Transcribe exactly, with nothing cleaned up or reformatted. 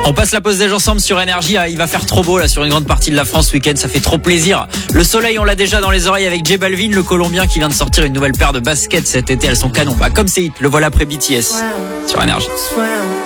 On passe la pause déj ensemble sur Énergie. Il va faire trop beau là sur une grande partie de la France ce week-end. Ça fait trop plaisir. Le soleil, on l'a déjà dans les oreilles avec J Balvin, le Colombien qui vient de sortir une nouvelle paire de baskets cet été. Elles sont canon. Bah, comme c'est hit. Le voilà après B T S sur Énergie.